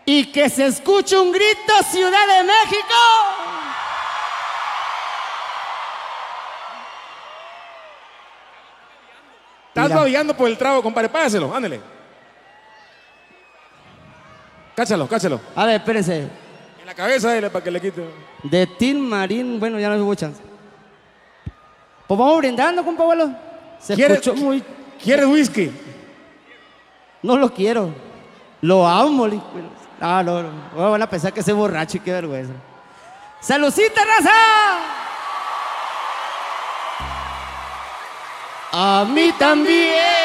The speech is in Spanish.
Y que se escuche un grito, Ciudad de México. Estás Mira. babeando por el trago, compadre. Págaselo, ándale. Cáchalo, cáchalo. A ver, espérense. En la cabeza dele para que le quite. De Tin Marín, bueno, ya no hubo chance. Pues vamos brindando, compa abuelo. Se escuchó muy... ¿Quieres whisky? No lo quiero. Lo amo. Ah, no, no. Van a pensar que soy borracho y qué vergüenza. ¡Salucita, raza! A mí también.